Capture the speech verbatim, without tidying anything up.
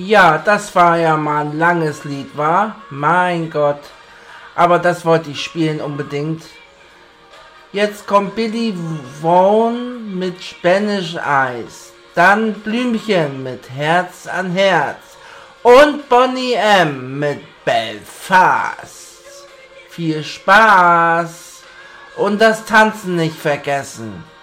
Ja, das war ja mal ein langes Lied, war? Mein Gott. Aber das wollte ich spielen unbedingt. Jetzt kommt Billy Vaughn mit Spanish Eyes. Dann Blümchen mit Herz an Herz. Und Boney M. mit Belfast. Viel Spaß. Und das Tanzen nicht vergessen.